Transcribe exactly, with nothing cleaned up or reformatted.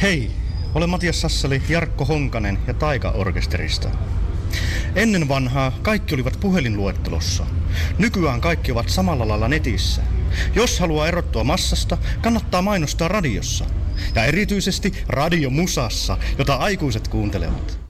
Hei, olen Matias Sassali, Jarkko Honkanen ja Taika-orkesterista. Ennen vanhaa kaikki olivat puhelinluettelossa. Nykyään kaikki ovat samalla lailla netissä. Jos haluaa erottua massasta, kannattaa mainostaa radiossa. Ja erityisesti radiomusassa, jota aikuiset kuuntelevat.